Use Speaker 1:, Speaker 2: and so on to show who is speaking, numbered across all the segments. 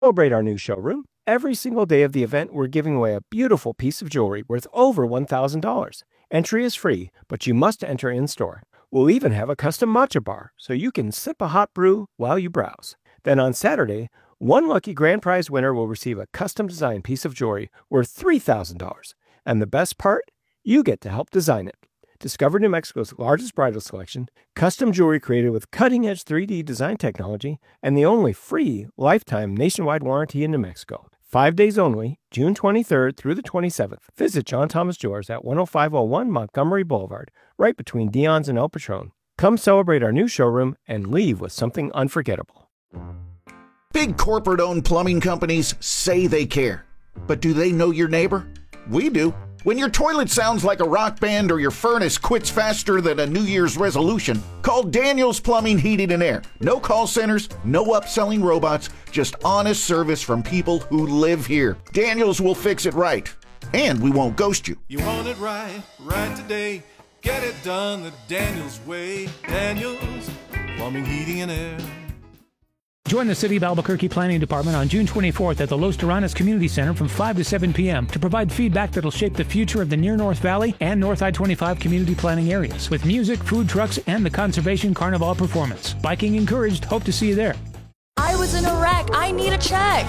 Speaker 1: Celebrate our new showroom. Every single day of the event, we're giving away a beautiful piece of jewelry worth over $1,000. Entry is free, but you must enter in-store. We'll even have a custom matcha bar, so you can sip a hot brew while you browse. Then on Saturday, one lucky grand prize winner will receive a custom-designed piece of jewelry worth $3,000. And the best part? You get to help design it. Discover New Mexico's largest bridal selection, custom jewelry created with cutting-edge 3D design technology, and the only free lifetime nationwide warranty in New Mexico. 5 days only, June 23rd through the 27th. Visit John Thomas Jewelers at 10501 Montgomery Boulevard, right between Dion's and El Patron. Come celebrate our new showroom and leave with something unforgettable.
Speaker 2: Big corporate-owned plumbing companies say they care. But do they know your neighbor? We do. When your toilet sounds like a rock band or your furnace quits faster than a New Year's resolution, call Daniels Plumbing, Heating and Air. No call centers, no upselling robots, just honest service from people who live here. Daniels will fix it right, and we won't ghost you.
Speaker 3: You want it right, right today. Get it done the Daniels way. Daniels Plumbing, Heating and Air.
Speaker 4: Join the City of Albuquerque Planning Department on June 24th at the Los Terranas Community Center from 5 to 7 p.m. to provide feedback that'll shape the future of the Near North Valley and North I-25 community planning areas with music, food trucks, and the Conservation Carnival performance. Biking encouraged. Hope to see you there.
Speaker 5: I was in a wreck. I need a check.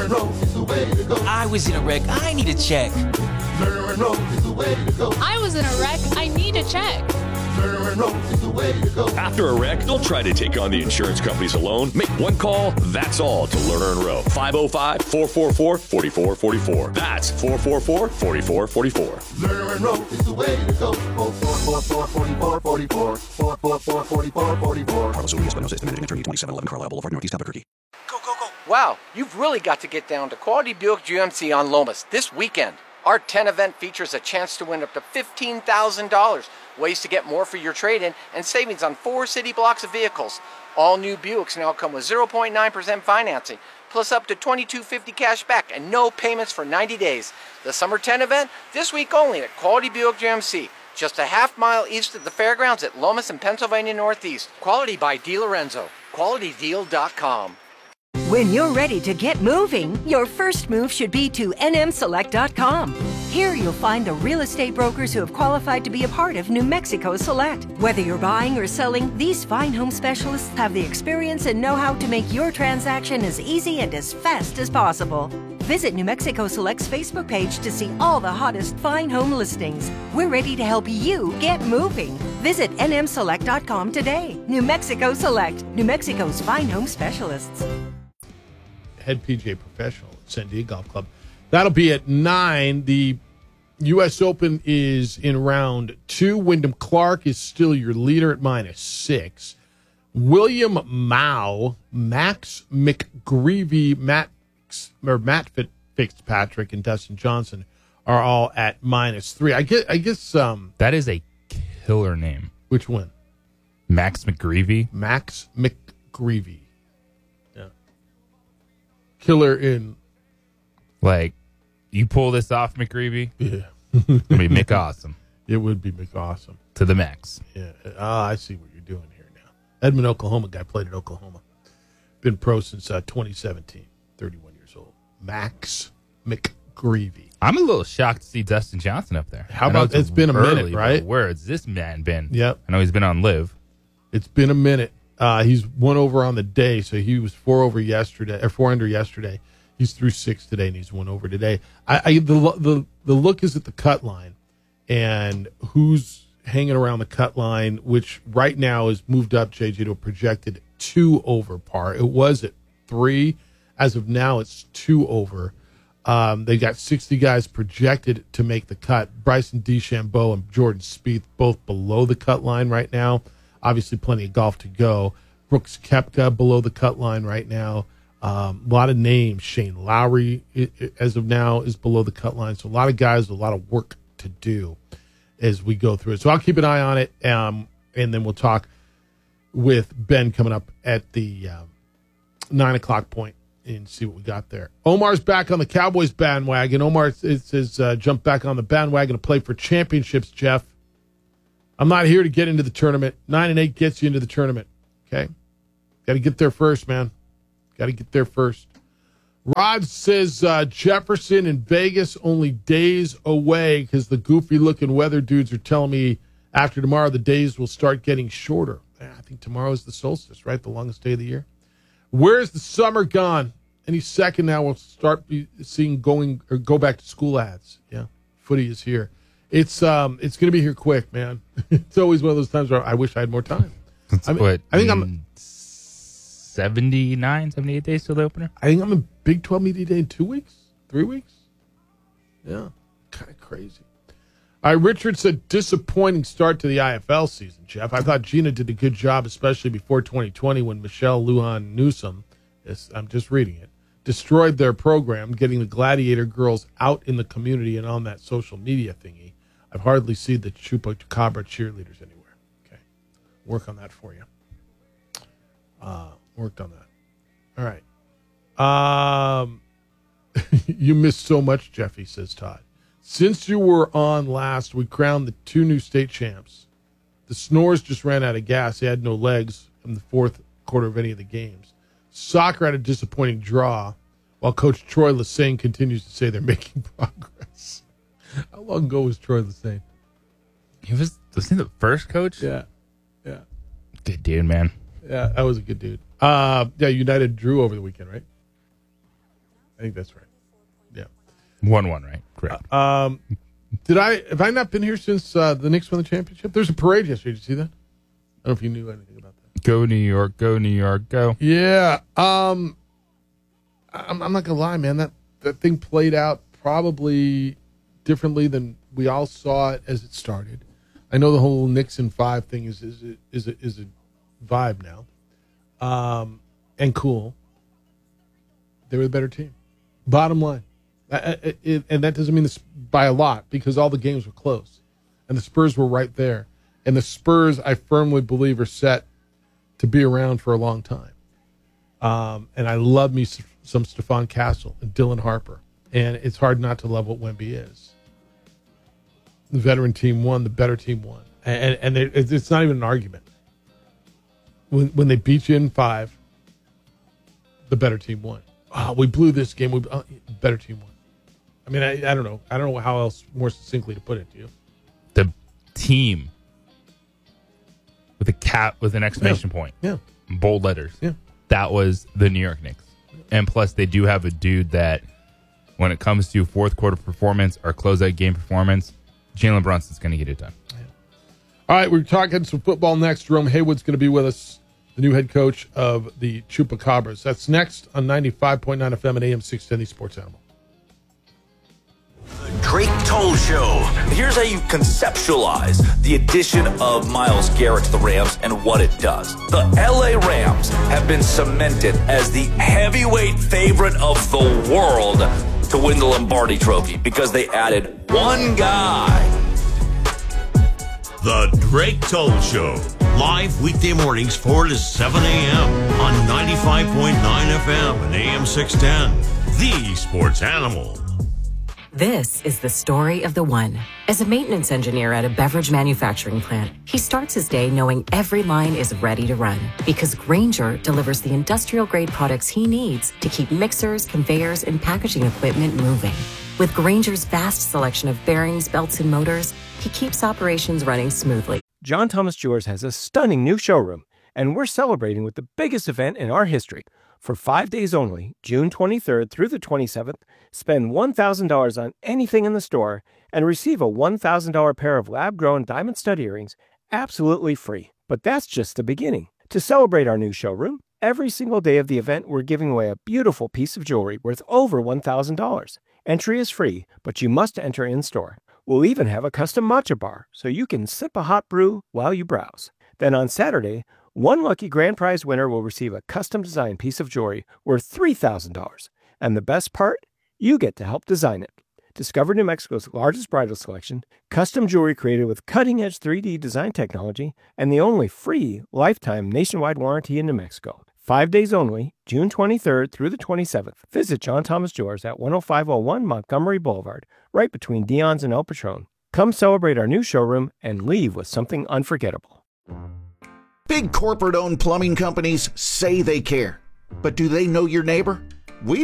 Speaker 6: I was in a wreck. I need a check.
Speaker 5: I was in a wreck. I need a check.
Speaker 7: After a wreck, don't try to take on the insurance companies alone. Make one call, that's all, to Lerner and Rowe. 505-444-4444. That's 444-4444.
Speaker 8: Lerner and Rowe is the way to go. 444-4444. 444-4444.
Speaker 9: Carlos Urias, Espinosa, estimated attorney, 2711 Carlisle Boulevard, Northeast Albuquerque.
Speaker 10: Go, go, go. Wow, you've really got to get down to Quality Buick GMC on Lomas this weekend. Our 10 event features a chance to win up to $15,000, ways to get more for your trade-in, and savings on 4 city blocks of vehicles. All new Buicks now come with 0.9% financing, plus up to $2,250 cash back and no payments for 90 days. The Summer 10 event, this week only at Quality Buick GMC, just a half mile east of the fairgrounds at Lomas and Pennsylvania Northeast. Quality by DiLorenzo. QualityDeal.com.
Speaker 11: When you're ready to get moving, your first move should be to nmselect.com. Here you'll find the real estate brokers who have qualified to be a part of New Mexico Select. Whether you're buying or selling, these fine home specialists have the experience and know-how to make your transaction as easy and as fast as possible. Visit New Mexico Select's Facebook page to see all the hottest fine home listings. We're ready to help you get moving. Visit nmselect.com today. New Mexico Select, New Mexico's fine home specialists.
Speaker 12: Head PGA professional at Sandia Golf Club. That'll be at 9. The U.S. Open is in round 2. Wyndham Clark is still your leader at -6. William Mao, Max McGreevy, Matt Fitzpatrick, and Dustin Johnson are all at -3. I guess
Speaker 13: that is a killer name.
Speaker 12: Which one?
Speaker 13: Max McGreevy.
Speaker 12: Max McGreevy. Yeah. Killer in.
Speaker 13: Like, you pull this off, McGreevy?
Speaker 12: Yeah.
Speaker 13: It'd be McAwesome.
Speaker 12: It would be McAwesome.
Speaker 13: To the max.
Speaker 12: Yeah. I see what you're doing here now. Edmond, Oklahoma guy, played at Oklahoma. Been pro since 2017. 31 years old. Max McGreevy.
Speaker 13: I'm a little shocked to see Dustin Johnson up there.
Speaker 12: How about it's been a minute, right?
Speaker 13: Where has this man been?
Speaker 12: Yep.
Speaker 13: I know he's been on Live.
Speaker 12: It's been a minute. He's 1 over on the day, so he was 4 over yesterday, or 4 under yesterday. He's through 6 today, and he's 1 over today. The look is at the cut line, and who's hanging around the cut line, which right now is moved up, JJ, to a projected 2 over par. It was at 3. As of now, it's 2 over. They got 60 guys projected to make the cut. Bryson DeChambeau and Jordan Spieth both below the cut line right now. Obviously, plenty of golf to go. Brooks Koepka below the cut line right now. A lot of names. Shane Lowry, as of now, is below the cut line. So a lot of guys, a lot of work to do as we go through it. So I'll keep an eye on it, and then we'll talk with Ben coming up at the 9 o'clock point and see what we got there. Omar's back on the Cowboys bandwagon. Omar says jump back on the bandwagon to play for championships, Jeff. I'm not here to get into the tournament. 9-8 gets you into the tournament, okay? Got to get there first, man. Got to get there first. Rod says Jefferson in Vegas only days away because the goofy-looking weather dudes are telling me after tomorrow the days will start getting shorter. I think tomorrow is the solstice, right? The longest day of the year. Where's the summer gone? Any second now we'll start seeing go back to school ads. Yeah, footy is here. It's going to be here quick, man. It's always one of those times where I wish I had more time. I think I'm
Speaker 13: 78 days till the opener.
Speaker 12: I think I'm in Big 12 Media Day in 2 weeks, 3 weeks. Yeah, kind of crazy. Richard said, disappointing start to the IFL season, Jeff. I thought Gina did a good job, especially before 2020 when Michelle Lujan Newsom, I'm just reading it, destroyed their program, getting the Gladiator girls out in the community and on that social media thingy. I've hardly seen the Chupacabra cheerleaders anywhere. Okay. Work on that for you. Worked on that. All right. You missed so much, Jeffy, says Todd. Since you were on last, we crowned the 2 new state champs. The Snores just ran out of gas. They had no legs in the fourth quarter of any of the games. Soccer had a disappointing draw, while Coach Troy Lesesne continues to say they're making progress. How long ago was Troy Lesesne?
Speaker 13: Was he the first coach?
Speaker 12: Yeah.
Speaker 13: Good dude, man.
Speaker 12: Yeah, that was a good dude. United drew over the weekend, right? I think that's right. Yeah.
Speaker 13: 1-1, right? Correct.
Speaker 12: Have I not been here since the Knicks won the championship? There's a parade yesterday. Did you see that? I don't know if you knew anything about that.
Speaker 13: Go New York, go New York, go.
Speaker 12: Yeah. I'm not gonna lie, man. That thing played out probably differently than we all saw it as it started. I know the whole Knicks in 5 thing is a vibe now, and cool. They were the better team. Bottom line. And that doesn't mean this by a lot because all the games were close. And the Spurs were right there. And the Spurs, I firmly believe, are set to be around for a long time. And I love me some Stephon Castle and Dylan Harper. And it's hard not to love what Wemby is. The veteran team won. The better team won. And it's not even an argument. When they beat you in 5, the better team won. Oh, we blew this game. Better team won. I mean, I don't know. I don't know how else more succinctly to put it to you.
Speaker 13: The team with a cap with an exclamation point.
Speaker 12: Yeah.
Speaker 13: Bold letters.
Speaker 12: Yeah.
Speaker 13: That was the New York Knicks. And plus, they do have a dude that, when it comes to fourth quarter performance or closeout game performance, Jalen Brunson's going to get it done.
Speaker 12: Yeah. All right, we're talking some football next. Jerome Haywood's going to be with us, the new head coach of the Chupacabras. That's next on 95.9 FM and AM 610, the Sports Animal.
Speaker 14: Drake Toll Show. Here's how you conceptualize the addition of Myles Garrett to the Rams and what it does. The LA Rams have been cemented as the heavyweight favorite of the world to win the Lombardi Trophy because they added one guy.
Speaker 15: The Drake Toll Show. Live weekday mornings 4 to 7 a.m. on 95.9 FM and AM 610. The Sports Animal.
Speaker 16: This is the story of the one. As a maintenance engineer at a beverage manufacturing plant, he starts his day knowing every line is ready to run because Grainger delivers the industrial-grade products he needs to keep mixers, conveyors, and packaging equipment moving. With Grainger's vast selection of bearings, belts, and motors, he keeps operations running smoothly.
Speaker 1: John Thomas Jewelers has a stunning new showroom, and we're celebrating with the biggest event in our history. For 5 days only, June 23rd through the 27th, spend $1,000 on anything in the store and receive a $1,000 pair of lab-grown diamond stud earrings absolutely free. But that's just the beginning. To celebrate our new showroom, every single day of the event, we're giving away a beautiful piece of jewelry worth over $1,000. Entry is free, but you must enter in-store. We'll even have a custom matcha bar, so you can sip a hot brew while you browse. Then on Saturday, one lucky grand prize winner will receive a custom-designed piece of jewelry worth $3,000. And the best part? You get to help design it. Discover New Mexico's largest bridal selection, custom jewelry created with cutting-edge 3D design technology, and the only free lifetime nationwide warranty in New Mexico. 5 days only, June 23rd through the 27th. Visit John Thomas Jewelers at 10501 Montgomery Boulevard, right between Dion's and El Patron. Come celebrate our new showroom and leave with something unforgettable.
Speaker 2: Big corporate-owned plumbing companies say they care. But do they know your neighbor? We do.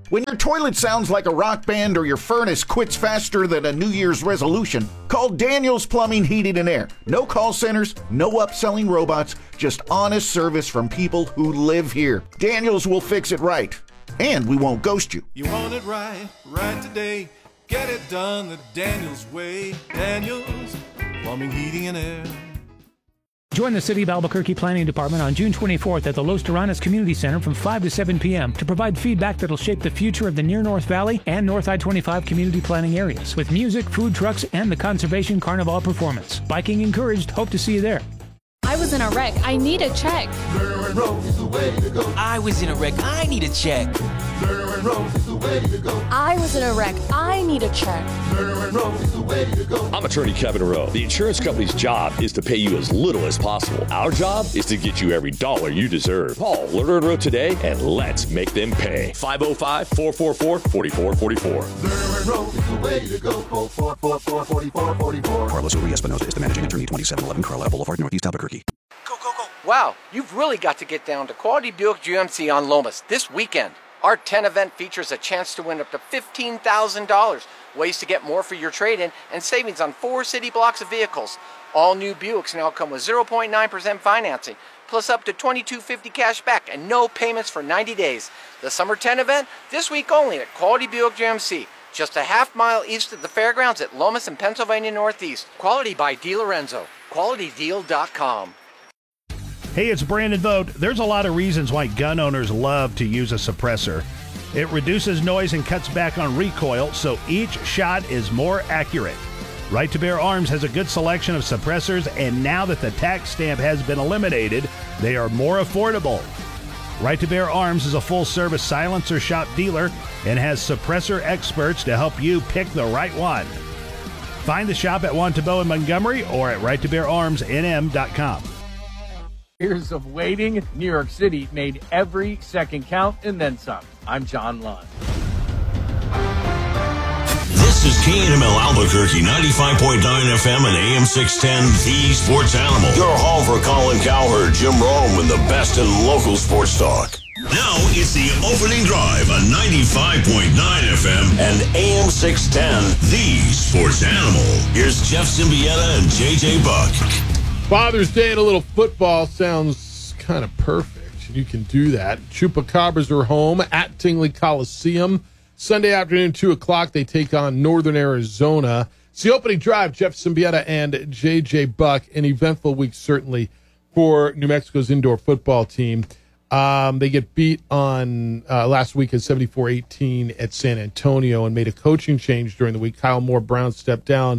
Speaker 2: When your toilet sounds like a rock band or your furnace quits faster than a New Year's resolution, call Daniels Plumbing, Heating, and Air. No call centers, no upselling robots, just honest service from people who live here. Daniels will fix it right, and we won't ghost you.
Speaker 3: You want it right, right today. Get it done the Daniels way. Daniels Plumbing, Heating, and Air.
Speaker 4: Join the City of Albuquerque Planning Department on June 24th at the Los Terranas Community Center from 5 to 7 p.m. to provide feedback that'll shape the future of the Near North Valley and North I-25 community planning areas with music, food trucks, and the Conservation Carnival performance. Biking encouraged. Hope to see you there.
Speaker 5: I was in a wreck. I need a check.
Speaker 8: Lerner Road is the way to go.
Speaker 6: I was in a wreck. I need a check.
Speaker 8: Lerner Road is the way to go.
Speaker 5: I was in a wreck. I need a check.
Speaker 8: Lerner Road is the way to go.
Speaker 7: I'm attorney Kevin Rowe. The insurance company's job is to pay you as little as possible. Our job is to get you every dollar you deserve. Call Lerner Rowe today and let's make them pay. 505-444-4444.
Speaker 8: Lerner Road is the way to go. Call 444-4444.
Speaker 9: Carlos Uri Espinosa is the managing attorney, 2711 Carlisle Boulevard, Northeast Albuquerque.
Speaker 10: Wow, you've really got to get down to Quality Buick GMC on Lomas this weekend. Our 10 event features a chance to win up to $15,000, ways to get more for your trade-in, and savings on 4 city blocks of vehicles. All new Buicks now come with 0.9% financing, plus up to $2,250 cash back and no payments for 90 days. The Summer 10 event, this week only at Quality Buick GMC. Just a half-mile east of the fairgrounds at Lomas and Pennsylvania Northeast. Quality by DiLorenzo. QualityDeal.com.
Speaker 17: Hey, it's Brandon Vogt. There's a lot of reasons why gun owners love to use a suppressor. It reduces noise and cuts back on recoil, so each shot is more accurate. Right to Bear Arms has a good selection of suppressors, and now that the tax stamp has been eliminated, they are more affordable. Right to Bear Arms is a full-service silencer shop dealer and has suppressor experts to help you pick the right one. Find the shop at Wantabo in Montgomery or at righttobeararmsnm.com.
Speaker 18: Years of waiting, New York City made every second count and then some. I'm John Lund.
Speaker 15: This is KNML Albuquerque, 95.9 FM and AM 610, The Sports Animal. Your home for Colin Cowherd, Jim Rome, and the best in local sports talk. Now it's the opening drive on 95.9 FM and AM 610, The Sports Animal. Here's Jeff Symbieta and JJ Buck.
Speaker 12: Father's Day and a little football sounds kind of perfect. You can do that. Chupacabras are home at Tingley Coliseum. Sunday afternoon, 2 o'clock, they take on Northern Arizona. It's the opening drive. Jeff Symbieta and J.J. Buck. An eventful week, certainly, for New Mexico's indoor football team. They get beat on last week at 74-18 at San Antonio and made a coaching change during the week. Kyle Moore-Brown stepped down,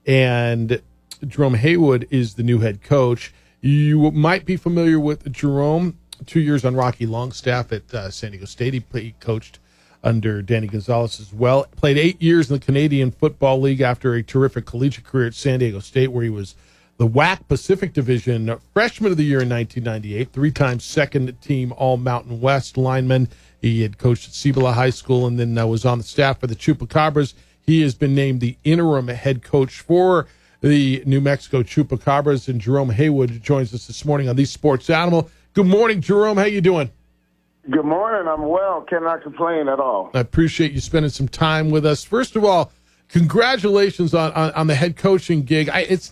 Speaker 12: and Jerome Haywood is the new head coach. You might be familiar with Jerome. 2 years on Rocky Longstaff at San Diego State. He coached under Danny Gonzalez as well. Played 8 years in the Canadian Football League after a terrific collegiate career at San Diego State, where he was the WAC Pacific Division Freshman of the Year in 1998, 3-time second-team All-Mountain West lineman. He had coached at Cibola High School and then was on the staff for the Chupacabras. He has been named the interim head coach for the New Mexico Chupacabras, and Jerome Haywood joins us this morning on The Sports Animal. Good morning, Jerome. How you doing?
Speaker 19: Good morning. I'm well. Cannot complain at all.
Speaker 12: I appreciate you spending some time with us. First of all, congratulations on the head coaching gig.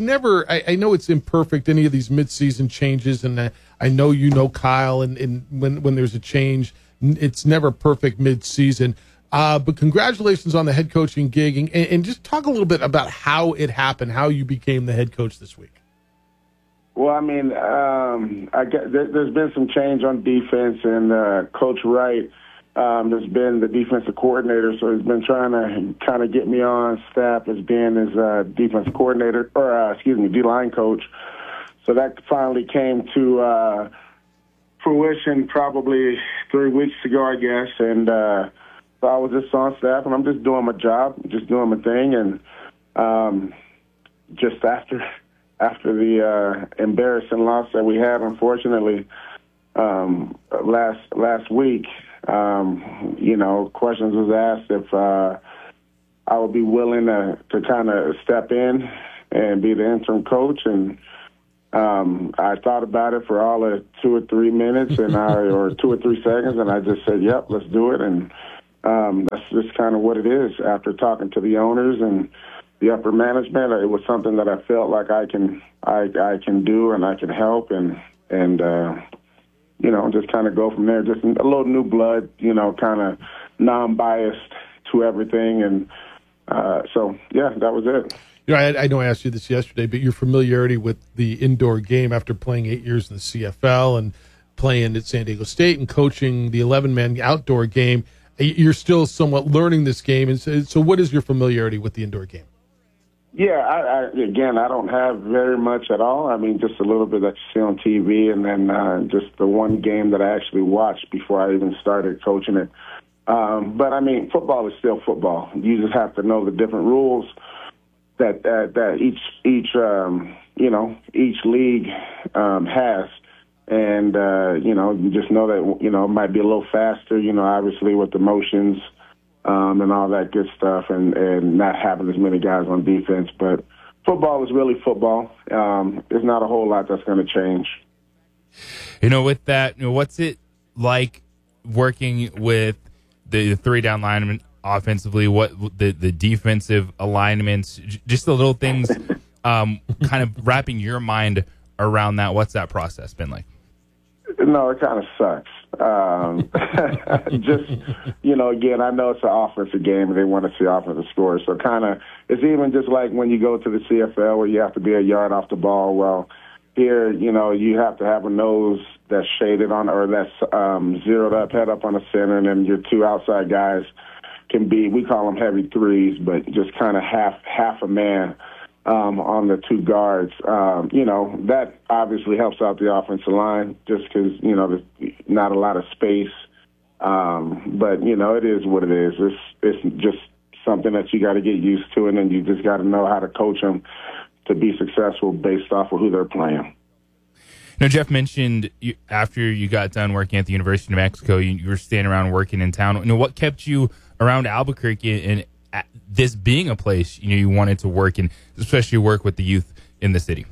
Speaker 12: I know it's imperfect, any of these midseason changes, and I know you know Kyle, and when there's a change, it's never perfect midseason. But congratulations on the head coaching gig, and just talk a little bit about how it happened, how you became the head coach this week.
Speaker 19: Well, I mean, there's been some change on defense, and Coach Wright has been the defensive coordinator, so he's been trying to kind of get me on staff as being his defensive coordinator, or D-line coach. So that finally came to fruition probably 3 weeks ago, I guess, and so I was just on staff, and I'm just doing my job, just doing my thing, and just after the embarrassing loss that we had, unfortunately, last week, questions was asked if I would be willing to kind of step in and be the interim coach, and I thought about it for all of 2 or 3 minutes, or 2 or 3 seconds, and I just said, "Yep, let's do it." And that's just kind of what it is. After talking to the owners and the upper management, it was something that I felt like I can do and I can help and just kind of go from there. Just a little new blood, kind of non-biased to everything. And so, yeah, that was it.
Speaker 12: I know I asked you this yesterday, but your familiarity with the indoor game after playing 8 years in the CFL and playing at San Diego State and coaching the 11-man outdoor game, you're still somewhat learning this game. And so what is your familiarity with the indoor game?
Speaker 19: Yeah, I don't have very much at all. I mean, just a little bit that you see on TV, and then just the one game that I actually watched before I even started coaching it. But, I mean, football is still football. You just have to know the different rules that each league has. And, you just know that, it might be a little faster, obviously with the motions and all that good stuff and not having as many guys on defense. But football is really football. There's not a whole lot that's going to change.
Speaker 13: With that, what's it like working with the three-down linemen offensively, what the defensive alignments, just the little things, kind of wrapping your mind around that? What's that process been like?
Speaker 19: No, it kind of sucks. Again, I know it's an offensive game and they want to see offensive scores. So it's even just like when you go to the CFL where you have to be a yard off the ball. Well, here, you have to have a nose that's shaded on or that's zeroed up, head up on the center, and then your two outside guys can be, we call them heavy threes, but just kind of half a man on the two guards. That obviously helps out the offensive line just because, there's not a lot of space. But, it is what it is. It's just something that you got to get used to, and then you just got to know how to coach them to be successful based off of who they're playing.
Speaker 13: Now, Jeff mentioned after you got done working at the University of New Mexico, you were staying around working in town. What kept you around Albuquerque and this being a place you wanted to work and especially work with the youth in the city?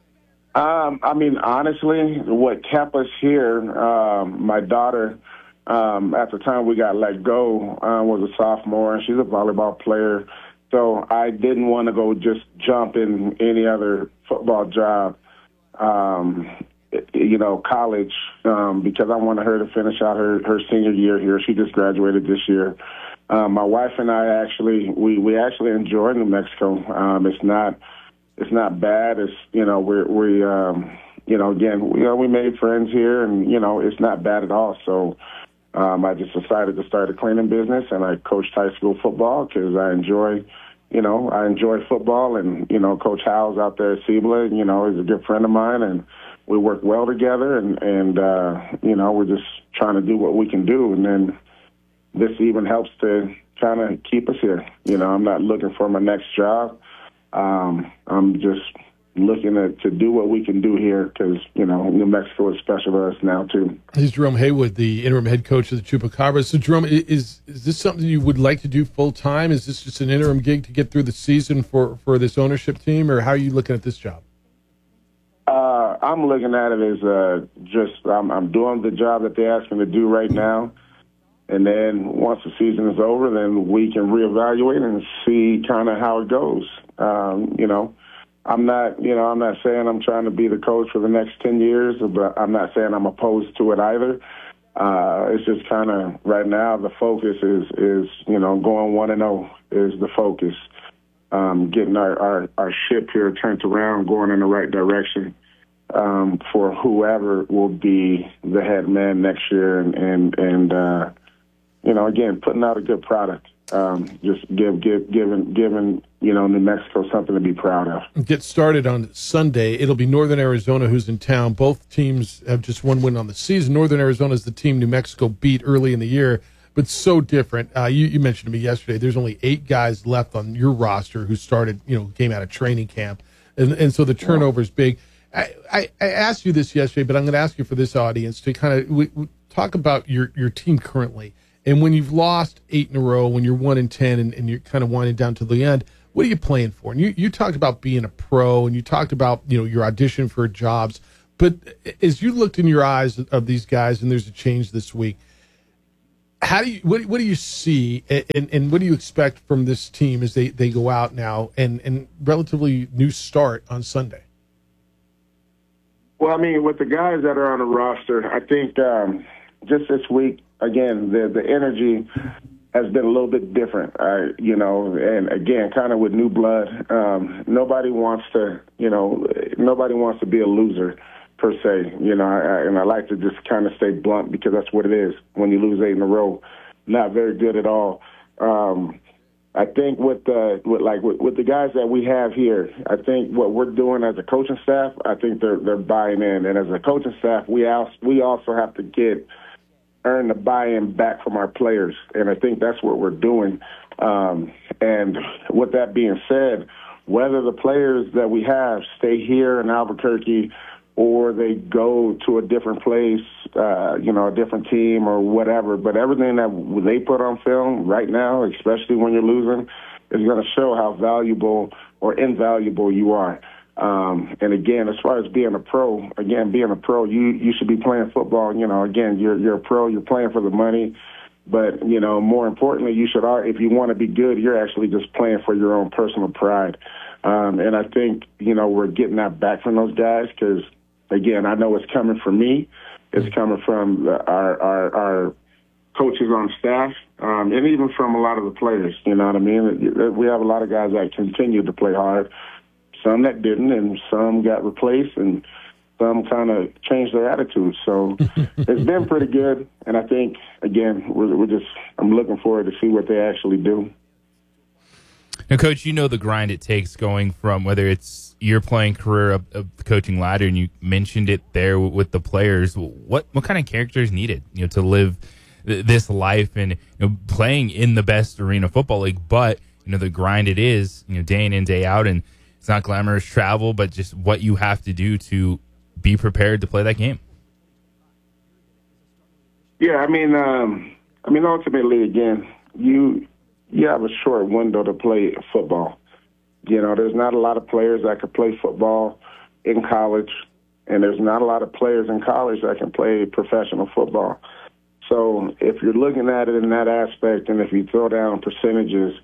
Speaker 19: Honestly, what kept us here, my daughter, at the time we got let go, was a sophomore, and she's a volleyball player. So I didn't want to go just jump in any other football job, college, because I wanted her to finish out her senior year here. She just graduated this year. My wife and I we actually enjoy New Mexico. It's not bad. It's, we made friends here and, it's not bad at all. So, I just decided to start a cleaning business, and I coached high school football because I enjoy football, and, Coach Howell's out there at Cibola, he's a good friend of mine, and we work well together, and we're just trying to do what we can do. And then this even helps to kind of keep us here. I'm not looking for my next job. I'm just looking to do what we can do here because, New Mexico is special to us now, too.
Speaker 12: This is Jerome Haywood, the interim head coach of the Chupacabras. So, Jerome, is this something you would like to do full-time? Is this just an interim gig to get through the season for this ownership team, or how are you looking at this job?
Speaker 19: I'm looking at it as I'm doing the job that they asked me to do right now. And then once the season is over, then we can reevaluate and see kind of how it goes. I'm not saying I'm trying to be the coach for the next 10 years, but I'm not saying I'm opposed to it either. It's just kind of right now the focus is going 1-0 is the focus. Getting our ship here turned around, going in the right direction for whoever will be the head man next year, and again, putting out a good product. Just giving New Mexico something to be proud of.
Speaker 12: Get started on Sunday. It'll be Northern Arizona who's in town. Both teams have just one win on the season. Northern Arizona is the team New Mexico beat early in the year, but so different. You mentioned to me yesterday there's only 8 guys left on your roster who started, came out of training camp, and so the turnover is big. I asked you this yesterday, but I'm going to ask you for this audience to kind of talk about your team currently. And when you've lost 8 in a row, when you're 1-10 and you're kind of winding down to the end, what are you playing for? And you talked about being a pro, and you talked about your audition for jobs. But as you looked in your eyes of these guys, and there's a change this week, What do you see, and what do you expect from this team as they go out now and relatively new start on Sunday?
Speaker 19: Well, I mean, with the guys that are on the roster, I think just this week, again, the energy has been a little bit different, and again, kind of with new blood. Nobody wants to be a loser per se, and I like to just kind of stay blunt because that's what it is. When you lose 8 in a row, not very good at all. I think with the guys that we have here, I think what we're doing as a coaching staff, I think they're buying in, and as a coaching staff, we also have to earn the buy-in back from our players, and I think that's what we're doing. And with that being said, whether the players that we have stay here in Albuquerque or they go to a different place, a different team or whatever, but everything that they put on film right now, especially when you're losing, is going to show how valuable or invaluable you are. And again, as far as being a pro, you should be playing football. Again, you're a pro, you're playing for the money. But, more importantly, if you want to be good, you're actually just playing for your own personal pride. And I think, we're getting that back from those guys because, again, I know it's coming from me. It's coming from our coaches on staff, and even from a lot of the players, you know what I mean? We have a lot of guys that continue to play hard, some that didn't, and some got replaced, and some kind of changed their attitudes. So it's been pretty good, and I think, again, I'm looking forward to see what they actually do.
Speaker 13: Now, Coach, the grind it takes going from whether it's your playing career up the coaching ladder, and you mentioned it there with the players. What kind of character is needed, to live this life and playing in the best arena football league? But the grind it is, day in and day out, and it's not glamorous travel, but just what you have to do to be prepared to play that game.
Speaker 19: Yeah, I mean, ultimately, again, you have a short window to play football. There's not a lot of players that can play football in college, and there's not a lot of players in college that can play professional football. So if you're looking at it in that aspect, and if you throw down percentages,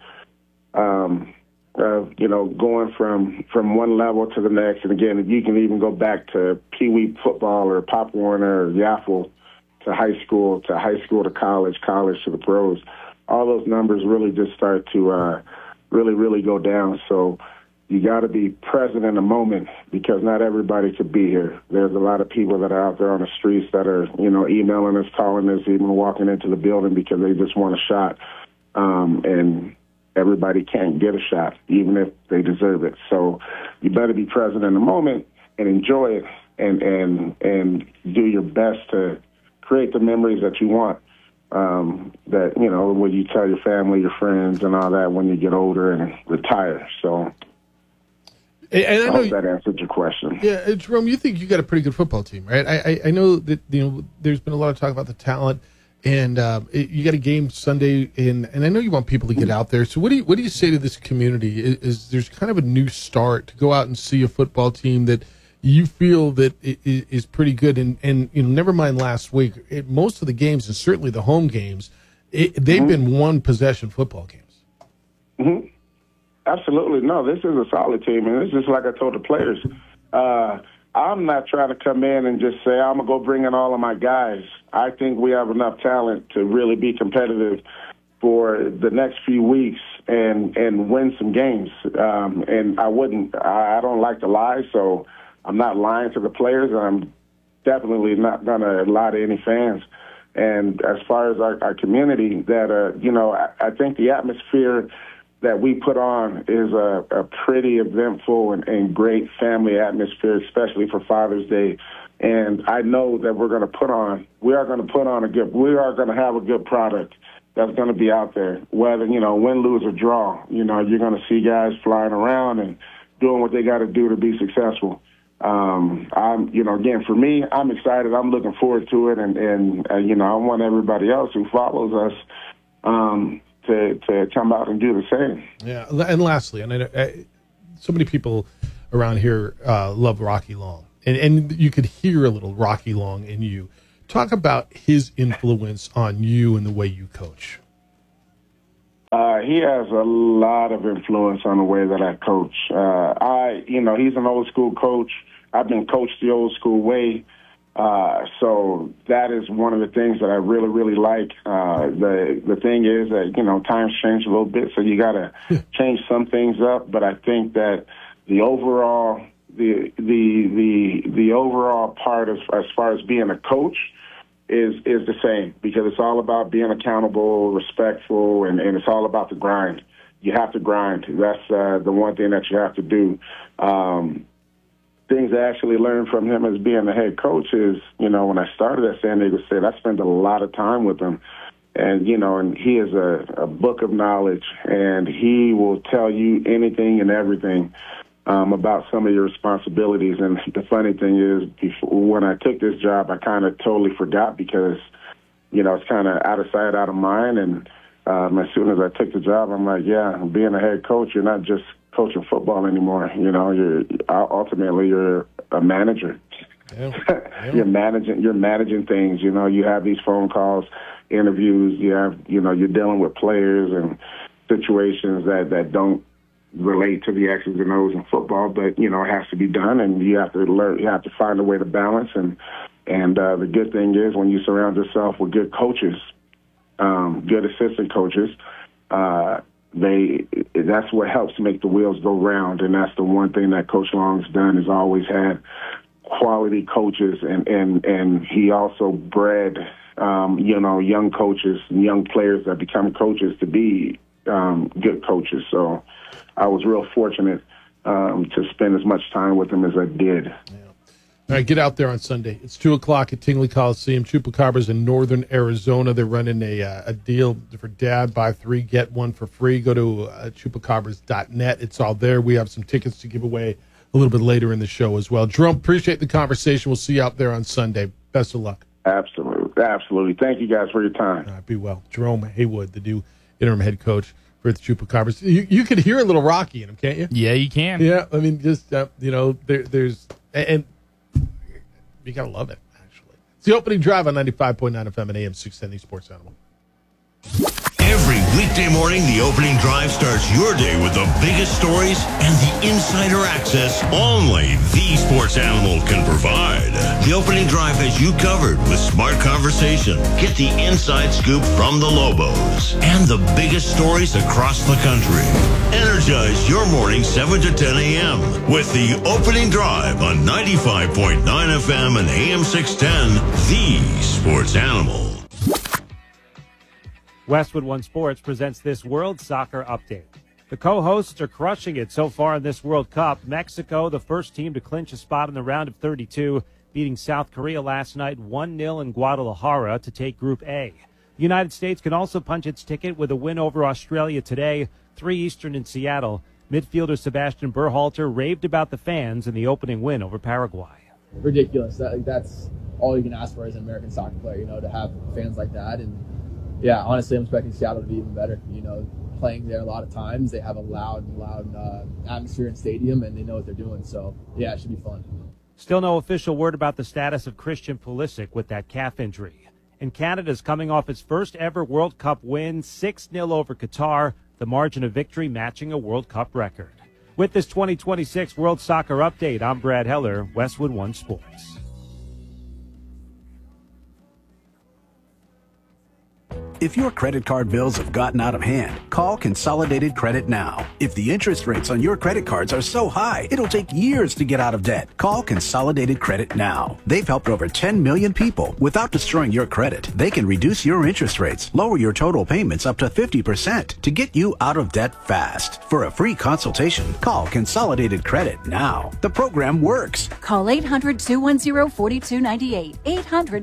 Speaker 19: going from one level to the next, and again, you can even go back to Pee Wee football or Pop Warner or Yaffle to high school to college to the pros. All those numbers really just start to really go down. So you got to be present in the moment because not everybody could be here. There's a lot of people that are out there on the streets that are, emailing us, calling us, even walking into the building because they just want a shot. And everybody can't get a shot, even if they deserve it. So you better be present in the moment and enjoy it and do your best to create the memories that you want. That, when you tell your family, your friends, and all that when you get older and retire. So
Speaker 12: and I
Speaker 19: hope that answered your question.
Speaker 12: Yeah, Jerome, you think you got a pretty good football team, right? I know that, there's been a lot of talk about the talent, and you got a game Sunday, and I know you want people to get out there. So what do you say to this community? Is there's kind of a new start to go out and see a football team that you feel that is pretty good, and never mind last week. Most of the games, and certainly the home games, they've been one-possession football games.
Speaker 19: Mm-hmm. Absolutely. No, this is a solid team, and it's just like I told the players. I'm not trying to come in and just say, I'm going to go bring in all of my guys. I think we have enough talent to really be competitive for the next few weeks and win some games. And I don't like to lie, so I'm not lying to the players, and I'm definitely not going to lie to any fans. And as far as our community, that I think the atmosphere that we put on is a pretty eventful and great family atmosphere, especially for Father's Day. And I know that we are going to have a good product that's going to be out there, whether, win, lose, or draw. You're going to see guys flying around and doing what they got to do to be successful. Again, for me, I'm excited. I'm looking forward to it. And I want everybody else who follows us to come out and do the same.
Speaker 12: Yeah. And lastly, so many people around here love Rocky Long, and you could hear a little Rocky Long in you. Talk about his influence on you and the way you coach.
Speaker 19: He has a lot of influence on the way that I coach. He's an old school coach. I've been coached the old school way. So that is one of the things that I really, really like. The thing is that, times change a little bit, so you got to change some things up. But I think that the overall part as far as being a coach is the same, because it's all about being accountable, respectful, and it's all about the grind. You have to grind. That's the one thing that you have to do. Things I actually learned from him as being the head coach is, when I started at San Diego State, I spent a lot of time with him. And, and he is a book of knowledge, and he will tell you anything and everything about some of your responsibilities. And the funny thing is, when I took this job, I kind of totally forgot because, it's kind of out of sight, out of mind. And as soon as I took the job, I'm like, yeah, being a head coach, you're not just coaching football anymore. You're ultimately a manager. Yeah. You're managing things. You have these phone calls, interviews. You have, you're dealing with players and situations that don't relate to the X's and O's in football, but it has to be done, and you have to learn. You have to find a way to balance. And the good thing is, when you surround yourself with good coaches, good assistant coaches, that's what helps make the wheels go round. And that's the one thing that Coach Long's done, is always had quality coaches, and he also bred young coaches and young players that become coaches to be good coaches. So I was real fortunate to spend as much time with him as I did.
Speaker 12: Yeah. All right, get out there on Sunday. It's 2:00 at Tingley Coliseum. Chupacabras in northern Arizona. They're running a deal for Dad, buy 3, get 1 for free. Go to chupacabras.net. It's all there. We have some tickets to give away a little bit later in the show as well. Jerome, appreciate the conversation. We'll see you out there on Sunday. Best of luck.
Speaker 19: Absolutely. Thank you guys for your time.
Speaker 12: All right, be well. Jerome Haywood, the new interim head coach for the Chupacabras. You can hear a little Rocky in him, can't you?
Speaker 13: Yeah, you can.
Speaker 12: Yeah, I mean, just, there's – and you got to love it, actually. It's the opening drive on 95.9 FM and AM 610, the Sports Animal.
Speaker 15: Every weekday morning, the opening drive starts your day with the biggest stories and the insider access only the Sports Animal can provide. The opening drive has you covered with smart conversation. Get the inside scoop from the Lobos and the biggest stories across the country. Energize your morning 7 to 10 a.m. with the opening drive on 95.9 FM and AM 610, the Sports Animal.
Speaker 20: Westwood One Sports presents this World Soccer Update. The co-hosts are crushing it so far in this World Cup. Mexico, the first team to clinch a spot in the round of 32, beating South Korea last night 1-0 in Guadalajara to take Group A. The United States can also punch its ticket with a win over Australia today, 3 Eastern in Seattle. Midfielder Sebastian Berhalter raved about the fans in the opening win over Paraguay.
Speaker 21: Ridiculous. That's all you can ask for as an American soccer player, to have fans like that. And yeah, honestly, I'm expecting Seattle to be even better. Playing there a lot of times, they have a loud atmosphere in stadium, and they know what they're doing. So, yeah, it should be fun.
Speaker 20: Still no official word about the status of Christian Pulisic with that calf injury. And Canada's coming off its first ever World Cup win, 6-0 over Qatar, the margin of victory matching a World Cup record. With this 2026 World Soccer Update, I'm Brad Heller, Westwood One Sports.
Speaker 22: If your credit card bills have gotten out of hand, call Consolidated Credit now. If the interest rates on your credit cards are so high, it'll take years to get out of debt. Call Consolidated Credit now. They've helped over 10 million people without destroying your credit. They can reduce your interest rates, lower your total payments up to 50% to get you out of debt fast. For a free consultation, call Consolidated Credit now. The program works.
Speaker 23: Call 800-210-4298.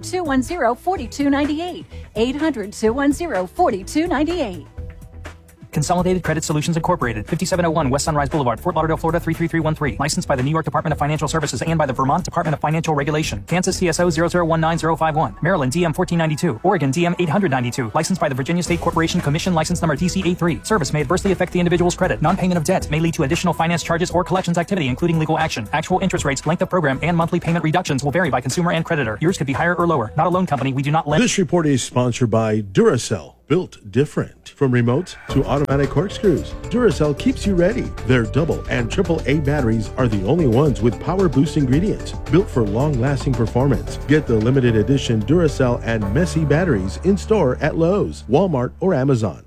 Speaker 23: 800-210-4298. 800-210-4298.
Speaker 11: Consolidated Credit Solutions Incorporated, 5701 West Sunrise Boulevard, Fort Lauderdale, Florida 33313. Licensed by the New York Department of Financial Services and by the Vermont Department of Financial Regulation. Kansas TSO 0019051. Maryland DM 1492. Oregon DM 892. Licensed by the Virginia State Corporation Commission, license number TC83. Service may adversely affect the individual's credit. Non-payment of debt may lead to additional finance charges or collections activity, including legal action. Actual interest rates, length of program, and monthly payment reductions will vary by consumer and creditor. Yours could be higher or lower. Not a loan company. We do not lend.
Speaker 14: This report is sponsored by Duracell, built different. From remotes to automatic corkscrews, Duracell keeps you ready. Their double and triple A batteries are the only ones with power boost ingredients, built for long-lasting performance. Get the limited edition Duracell and Messy batteries in store at Lowe's, Walmart, or Amazon.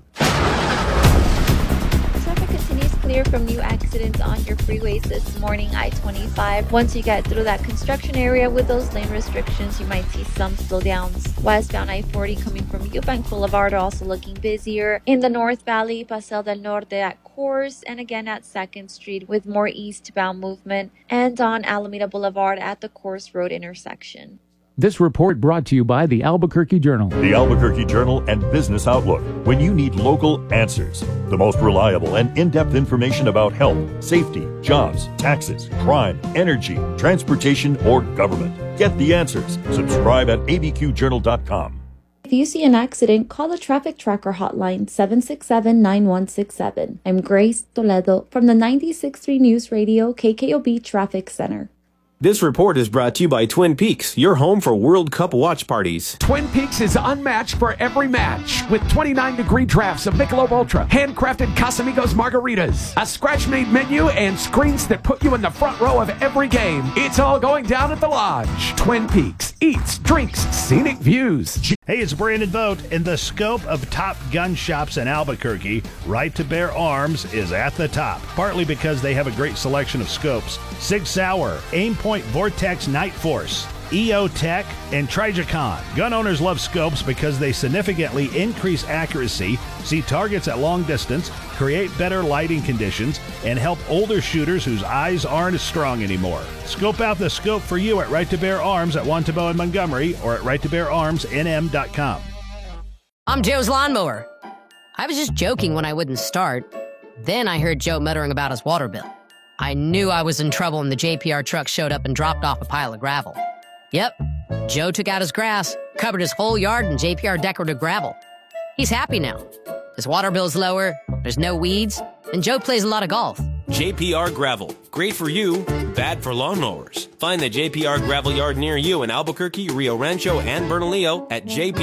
Speaker 23: Clear from new accidents on your freeways this morning. I-25. Once you get through that construction area with those lane restrictions, you might see some slowdowns. Westbound I-40 coming from Eubank Boulevard also looking busier. In the North Valley, Paseo del Norte at Coors, and again at 2nd Street with more eastbound movement, and on Alameda Boulevard at the Coors Road intersection.
Speaker 24: This report brought to you by the Albuquerque Journal.
Speaker 25: The Albuquerque Journal and Business Outlook. When you need local answers, the most reliable and in-depth information about health, safety, jobs, taxes, crime, energy, transportation, or government. Get the answers. Subscribe at abqjournal.com.
Speaker 23: If you see an accident, call the Traffic Tracker hotline 767-9167. I'm Grace Toledo from the 96.3 News Radio KKOB Traffic Center.
Speaker 26: This report is brought to you by Twin Peaks, your home for World Cup watch parties.
Speaker 27: Twin Peaks is unmatched for every match with 29-degree drafts of Michelob Ultra, handcrafted Casamigos margaritas, a scratch-made menu, and screens that put you in the front row of every game. It's all going down at the Lodge. Twin Peaks eats, drinks, scenic views.
Speaker 17: Hey, it's Brandon Vogt. In the scope of top gun shops in Albuquerque, Right to Bear Arms is at the top, partly because they have a great selection of scopes. Sig Sauer, Aimpoint Vortex Night Force, EO Tech, and Trijicon. Gun owners love scopes because they significantly increase accuracy, see targets at long distance, create better lighting conditions, and help older shooters whose eyes aren't as strong anymore. Scope out the scope for you at Right to Bear Arms at Wantabo and Montgomery or at righttobeararmsnm.com.
Speaker 28: I'm Joe's lawnmower. I was just joking when I wouldn't start. Then I heard Joe muttering about his water bill. I knew I was in trouble when the JPR truck showed up and dropped off a pile of gravel. Yep, Joe took out his grass, covered his whole yard in JPR decorative gravel. He's happy now. His water bill's lower, there's no weeds, and Joe plays a lot of golf.
Speaker 26: JPR Gravel. Great for you, bad for lawnmowers. Find the JPR Gravel Yard near you in Albuquerque, Rio Rancho, and Bernalillo at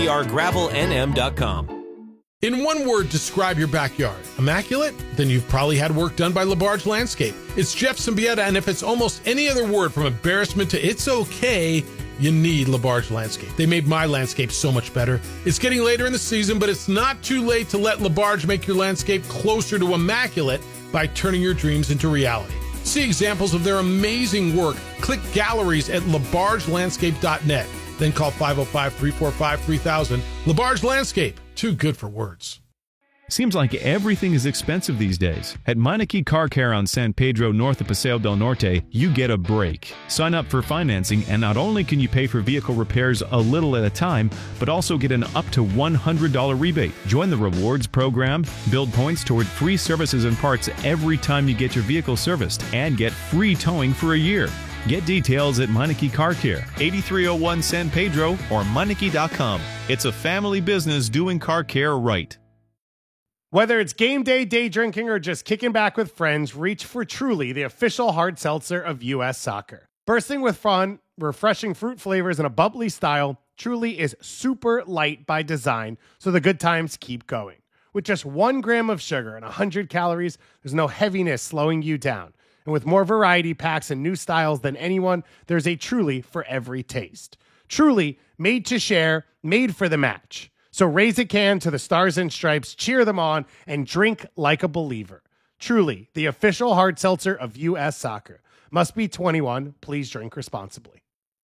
Speaker 26: jprgravelnm.com.
Speaker 12: In one word, describe your backyard. Immaculate? Then you've probably had work done by LaBarge Landscape. It's Jeff Symbieta, and if it's almost any other word from embarrassment to it's okay, you need LaBarge Landscape. They made my landscape so much better. It's getting later in the season, but it's not too late to let LaBarge make your landscape closer to immaculate by turning your dreams into reality. See examples of their amazing work. Click galleries at labargelandscape.net. Then call 505-345-3000. LaBarge Landscape. Too good for words.
Speaker 29: Seems like everything is expensive these days. At Meineke Car Care on San Pedro north of Paseo del Norte, you get a break. Sign up for financing, and not only can you pay for vehicle repairs a little at a time, but also get an up to $100 rebate. Join the rewards program, build points toward free services and parts every time you get your vehicle serviced, and get free towing for a year. Get details at Meineke Car Care, 8301 San Pedro, or Meineke.com. It's a family business doing car care right.
Speaker 1: Whether it's game day, day drinking, or just kicking back with friends, reach for Truly, the official hard seltzer of U.S. Soccer. Bursting with fun, refreshing fruit flavors, and a bubbly style, Truly is super light by design, so the good times keep going. With just 1 gram of sugar and 100 calories, there's no heaviness slowing you down. And with more variety packs and new styles than anyone, there's a Truly for every taste. Truly, made to share, made for the match. So raise a can to the Stars and Stripes, cheer them on, and drink like a believer. Truly, the official hard seltzer of U.S. Soccer. Must be 21. Please drink responsibly.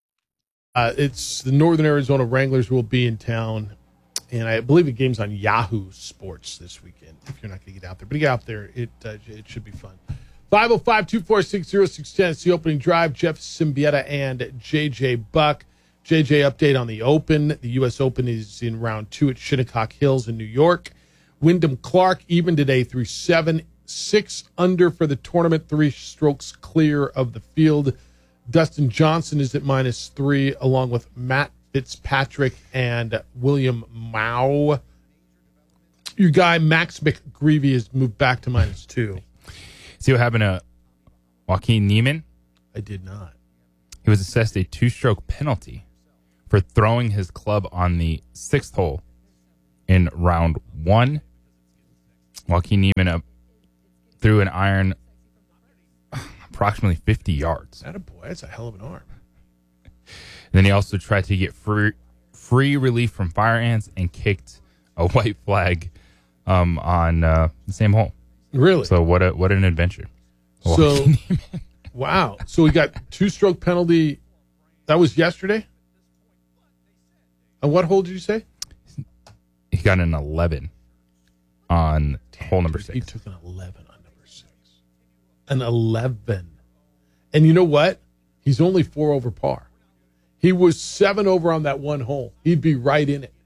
Speaker 12: It's the Northern Arizona Wranglers will be in town, and I believe the game's on Yahoo Sports this weekend, if you're not going to get out there. But get out there. It should be fun. 505-246-0610. It's the opening drive. Jeff Symbieta and J.J. Buck. JJ, update on the Open. The U.S. Open is in round 2 at Shinnecock Hills in New York. Wyndham Clark even today through 7, 6 under for the tournament, 3 strokes clear of the field. Dustin Johnson is at -3, along with Matt Fitzpatrick and William Mao. Your guy, Max McGreevy, has moved back to -2.
Speaker 13: See what happened to Joaquin Niemann?
Speaker 12: I did not.
Speaker 13: He was assessed a 2-stroke penalty for throwing his club on the 6th hole in round 1. Joaquin Niemann threw an iron approximately 50 yards.
Speaker 12: Attaboy, that's a hell of an arm.
Speaker 13: And then he also tried to get free relief from fire ants and kicked a white flag on the same hole.
Speaker 12: Really?
Speaker 13: So what an adventure.
Speaker 12: So, wow. So we got 2-stroke penalty. That was yesterday? And what hole did you say?
Speaker 13: He got an 11 on hole number 6.
Speaker 12: He took an 11 on number 6. An 11. And you know what? He's only 4 over par. He was 7 over on that one hole. He'd be right in it.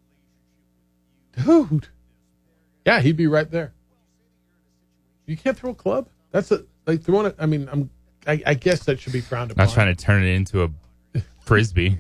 Speaker 12: Dude. Yeah, he'd be right there. You can't throw a club? That's like throwing it. I mean, I guess that should be frowned upon.
Speaker 13: Not trying to turn it into a frisbee.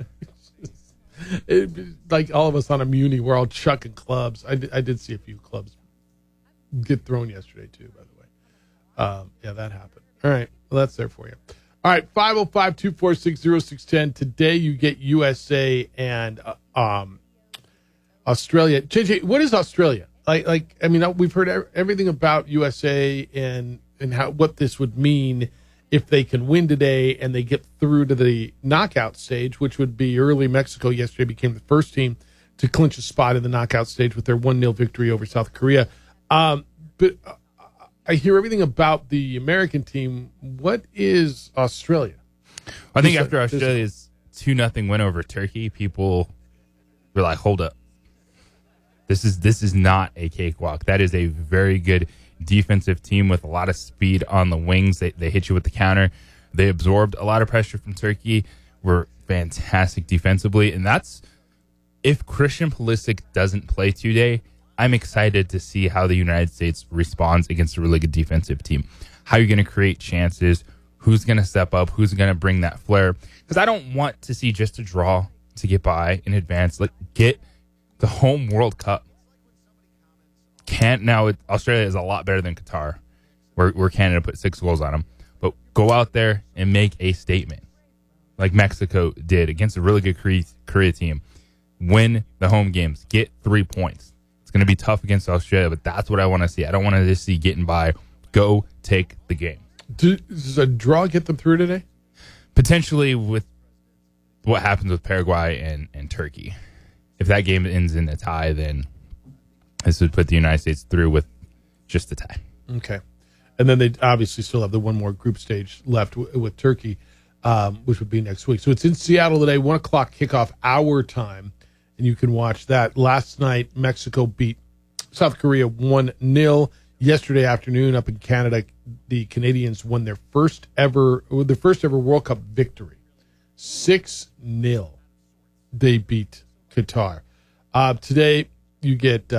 Speaker 12: Like all of us on a Muni, we're all chucking clubs. I did see a few clubs get thrown yesterday too, by the way. Yeah, that happened. All right, well, that's there for you. All right, 505-246-0610. Today you get USA and Australia. JJ, what is Australia? Like I mean, we've heard everything about USA and what this would mean if they can win today and they get through to the knockout stage, which would be early. Mexico yesterday became the first team to clinch a spot in the knockout stage with their 1-0 victory over South Korea. But I hear everything about the American team. What is Australia?
Speaker 13: I think after Australia's 2-0 win over Turkey, people were like, hold up. This is not a cakewalk. That is a very good defensive team with a lot of speed on the wings. They hit you with the counter. They absorbed a lot of pressure from Turkey. Were fantastic defensively. And that's, if Christian Pulisic doesn't play today, I'm excited to see how the United States responds against a really good defensive team. How you're going to create chances, who's going to step up, who's going to bring that flair. Because I don't want to see just a draw to get by in advance. Like, get the home World Cup. Australia is a lot better than Qatar, where Canada put 6 goals on them. But go out there and make a statement, like Mexico did against a really good Korea team. Win the home games. Get 3 points. It's going to be tough against Australia, but that's what I want to see. I don't want to just see getting by. Go take the game.
Speaker 12: Does a draw get them through today?
Speaker 13: Potentially with what happens with Paraguay and Turkey. If that game ends in a tie, then this would put the United States through with just a tie.
Speaker 12: Okay. And then they obviously still have the one more group stage left with Turkey, which would be next week. So it's in Seattle today, 1 o'clock kickoff our time, and you can watch that. Last night, Mexico beat South Korea 1-0. Yesterday afternoon up in Canada, the Canadians won their first ever World Cup victory. 6-0. They beat Qatar. Today, you get...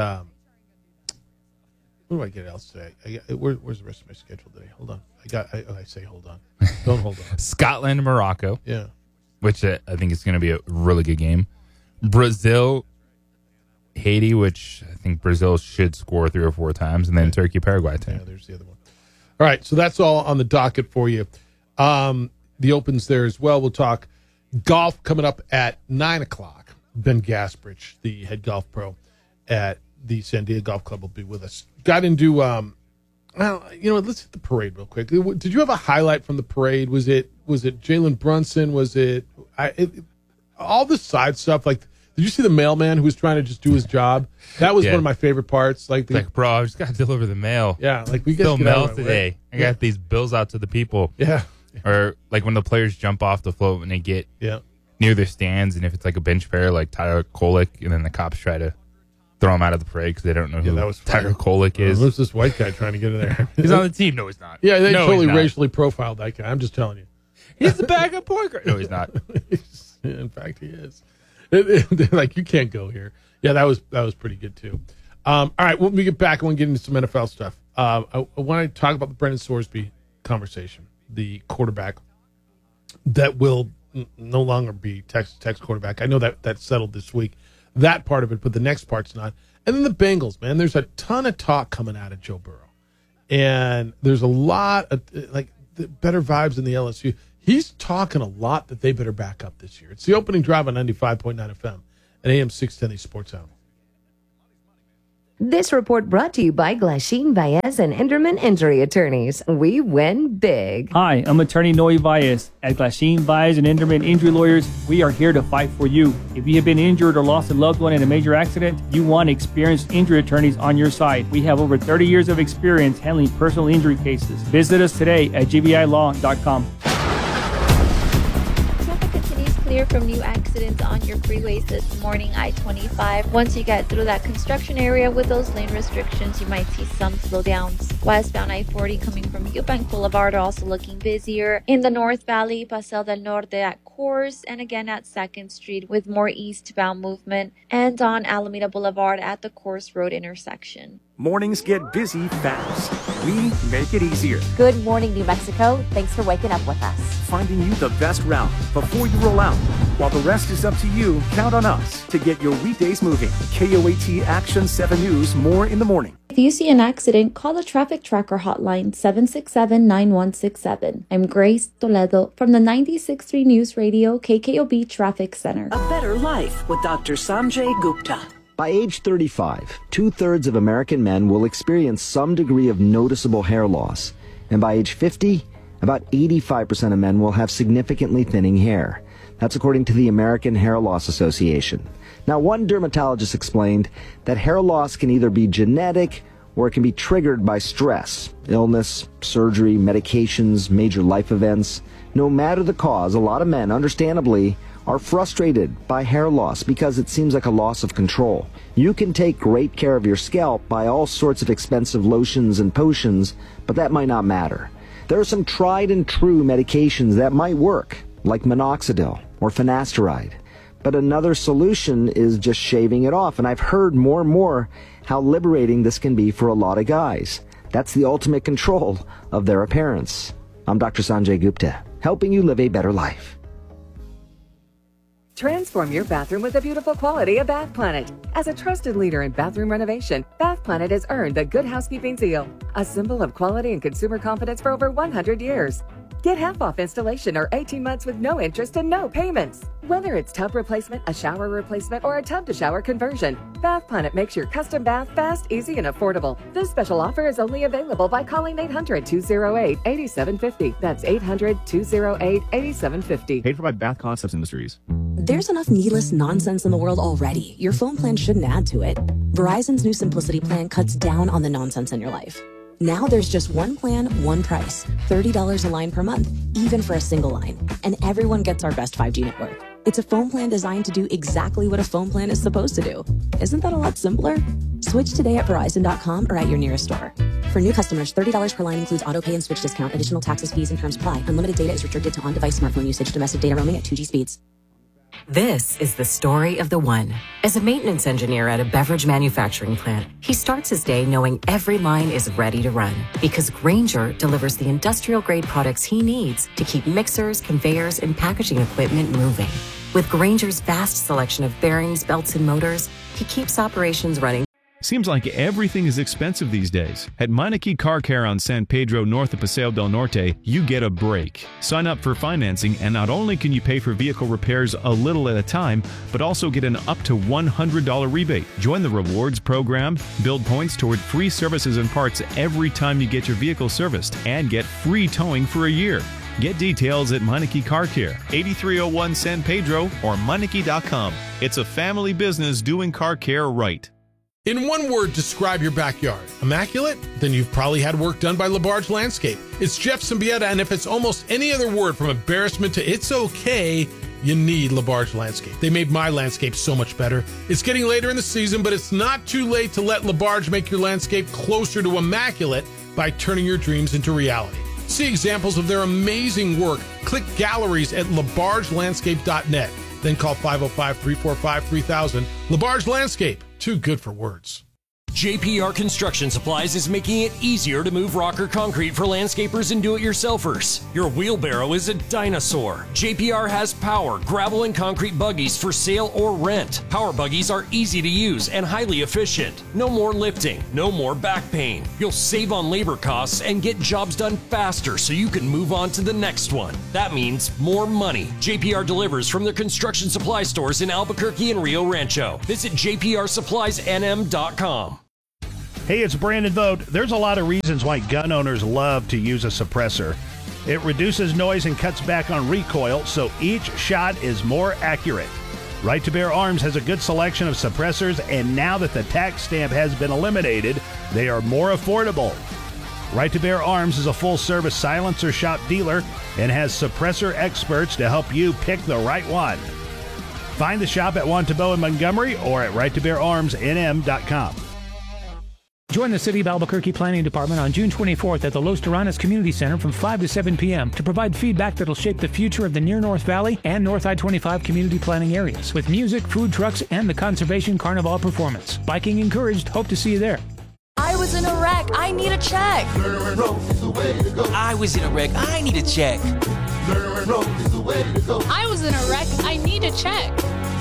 Speaker 12: what do I get else today? Where's the rest of my schedule today? Hold on. I say hold on. Don't hold on.
Speaker 13: Scotland, Morocco.
Speaker 12: Yeah.
Speaker 13: Which I think is going to be a really good game. Brazil, Haiti, which I think Brazil should score 3 or 4 times. And then Turkey, Paraguay.
Speaker 12: Yeah, there's the other one. All right, so that's all on the docket for you. The Open's there as well. We'll talk golf coming up at 9 o'clock. Ben Gasparich, the head golf pro at the San Diego Golf Club, will be with us. Got into, let's hit the parade real quick. Did you have a highlight from the parade? Was it Jalen Brunson? Was it all the side stuff? Like, did you see the mailman who was trying to just do his job? That was one of my favorite parts. Like,
Speaker 13: bro, I just got to deliver the mail.
Speaker 12: Yeah, like we
Speaker 13: still mail today. I got these bills out to the people.
Speaker 12: Yeah.
Speaker 13: Or like when the players jump off the float when they get near their stands, and if it's like a bench player like Tyler Kolek, and then the cops try to throw him out of the parade because they don't know who Tyler Kolek is.
Speaker 12: Who's this white guy trying to get in there?
Speaker 13: He's on the team. No, he's not.
Speaker 12: Yeah, they totally racially profiled that guy. I'm just telling you.
Speaker 13: He's the backup point guard. No, he's not.
Speaker 12: In fact, he is. They're like, you can't go here. Yeah, that was pretty good too. All right, when we get back, I want to get into some NFL stuff. I want to talk about the Brendan Sorsby conversation, the quarterback that will no longer be Texas quarterback. I know that settled this week, that part of it, but the next part's not. And then the Bengals, man, there's a ton of talk coming out of Joe Burrow. And there's a lot of, the better vibes in the LSU. He's talking a lot that they better back up this year. It's the opening drive on 95.9 FM and AM 610 Sports Animal.
Speaker 2: This report brought to you by Glasheen Baez and Enderman Injury Attorneys. We win big.
Speaker 3: Hi, I'm attorney Noe Baez. At Glasheen Baez and Enderman Injury Lawyers, we are here to fight for you. If you have been injured or lost a loved one in a major accident, you want experienced injury attorneys on your side. We have over 30 years of experience handling personal injury cases. Visit us today at gbilaw.com.
Speaker 23: Clear from new accidents on your freeways this morning, I-25. Once you get through that construction area with those lane restrictions, you might see some slowdowns. Westbound I-40 coming from Eubank Boulevard also looking busier. In the North Valley, Paseo del Norte at Coors, and again at 2nd Street with more eastbound movement. And on Alameda Boulevard at the Coors Road intersection.
Speaker 4: Mornings get busy fast. We make it easier.
Speaker 5: Good morning, New Mexico. Thanks for waking up with us.
Speaker 4: Finding you the best route before you roll out. While the rest is up to you, count on us to get your weekdays moving. KOAT Action 7 News, more in the morning.
Speaker 23: If you see an accident, call the Traffic Tracker hotline 767-9167. I'm Grace Toledo from the 96.3 News Radio KKOB Traffic Center.
Speaker 6: A better life with Dr. Sanjay Gupta.
Speaker 7: By age 35, 2/3 of American men will experience some degree of noticeable hair loss. And by age 50, about 85% of men will have significantly thinning hair. That's according to the American Hair Loss Association. Now, one dermatologist explained that hair loss can either be genetic or it can be triggered by stress, illness, surgery, medications, major life events. No matter the cause, a lot of men, understandably, are frustrated by hair loss because it seems like a loss of control. You can take great care of your scalp by all sorts of expensive lotions and potions, but that might not matter. There are some tried and true medications that might work, like minoxidil or finasteride. But another solution is just shaving it off, and I've heard more and more how liberating this can be for a lot of guys. That's the ultimate control of their appearance. I'm Dr. Sanjay Gupta, helping you live a better life.
Speaker 8: Transform your bathroom with the beautiful quality of Bath Planet. As a trusted leader in bathroom renovation, Bath Planet has earned the Good Housekeeping seal, a symbol of quality and consumer confidence for over 100 years. Get half off installation or 18 months with no interest and no payments. Whether it's tub replacement, a shower replacement, or a tub-to-shower conversion, Bath Planet makes your custom bath fast, easy, and affordable. This special offer is only available by calling 800-208-8750. That's 800-208-8750.
Speaker 9: Paid for by Bath Concepts Industries.
Speaker 16: There's enough needless nonsense in the world already. Your phone plan shouldn't add to it. Verizon's new Simplicity plan cuts down on the nonsense in your life. Now there's just one plan, one price, $30 a line per month, even for a single line. And everyone gets our best 5G network. It's a phone plan designed to do exactly what a phone plan is supposed to do. Isn't that a lot simpler? Switch today at Verizon.com or at your nearest store. For new customers, $30 per line includes auto pay and switch discount. Additional taxes, fees, and terms apply. Unlimited data is restricted to on-device smartphone usage. Domestic data roaming at 2G speeds.
Speaker 30: This is the story of the one. As a maintenance engineer at a beverage manufacturing plant, he starts his day knowing every line is ready to run because Grainger delivers the industrial-grade products he needs to keep mixers, conveyors, and packaging equipment moving. With Grainger's vast selection of bearings, belts, and motors, he keeps operations running.
Speaker 29: Seems like everything is expensive these days. At Meineke Car Care on San Pedro north of Paseo del Norte, you get a break. Sign up for financing and not only can you pay for vehicle repairs a little at a time, but also get an up to $100 rebate. Join the rewards program, build points toward free services and parts every time you get your vehicle serviced, and get free towing for a year. Get details at Meineke Car Care, 8301 San Pedro or Meineke.com. It's a family business doing car care right.
Speaker 12: In one word, describe your backyard. Immaculate? Then you've probably had work done by LaBarge Landscape. It's Jeff Symbieta, and if it's almost any other word from embarrassment to it's okay, you need LaBarge Landscape. They made my landscape so much better. It's getting later in the season, but it's not too late to let LaBarge make your landscape closer to immaculate by turning your dreams into reality. See examples of their amazing work. Click galleries at labargelandscape.net. Then call 505-345-3000. LaBarge Landscape. Too good for words.
Speaker 9: JPR Construction Supplies is making it easier to move rock or concrete for landscapers and do-it-yourselfers. Your wheelbarrow is a dinosaur. JPR has power, gravel, and concrete buggies for sale or rent. Power buggies are easy to use and highly efficient. No more lifting, no more back pain. You'll save on labor costs and get jobs done faster so you can move on to the next one. That means more money. JPR delivers from their construction supply stores in Albuquerque and Rio Rancho. Visit jprsuppliesnm.com.
Speaker 17: Hey, it's Brandon Vogt. There's a lot of reasons why gun owners love to use a suppressor. It reduces noise and cuts back on recoil, so each shot is more accurate. Right to Bear Arms has a good selection of suppressors, and now that the tax stamp has been eliminated, they are more affordable. Right to Bear Arms is a full-service silencer shop dealer and has suppressor experts to help you pick the right one. Find the shop at Wantabo in Montgomery or at righttobeararmsnm.com.
Speaker 24: Join the City of Albuquerque Planning Department on June 24th at the Los Terranas Community Center from 5 to 7 p.m. to provide feedback that'll shape the future of the Near North Valley and North I-25 community planning areas with music, food trucks, and the Conservation Carnival performance. Biking encouraged. Hope to see you there.
Speaker 10: I was in a wreck. I need a check.
Speaker 11: I was in a wreck. I need a check.
Speaker 10: I was in a wreck. I need a check.